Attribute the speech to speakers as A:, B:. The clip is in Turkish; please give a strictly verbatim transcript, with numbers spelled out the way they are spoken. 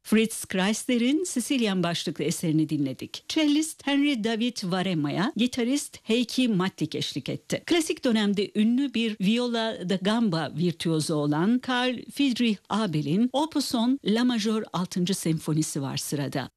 A: Fritz Kreisler'in Sicilian başlıklı eserini dinledik. Cellist Henry David Varema'ya gitarist Heikki Matlik eşlik etti. Klasik dönemde ünlü bir viola da gamba virtüozu olan Carl Friedrich Abel'in Opus on La Majör altıncı senfonisi var sırada.